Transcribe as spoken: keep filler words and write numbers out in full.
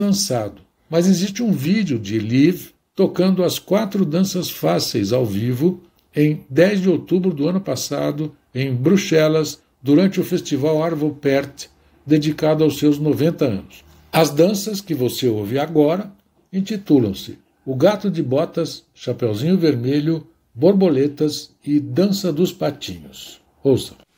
lançado, mas existe um vídeo de Liv tocando as quatro danças fáceis ao vivo em dez de outubro do ano passado, em Bruxelas, durante o festival Arvo Pärt, dedicado aos seus noventa anos. As danças que você ouve agora intitulam-se O Gato de Botas, Chapeuzinho Vermelho, Borboletas e Dança dos Patinhos. Ouça.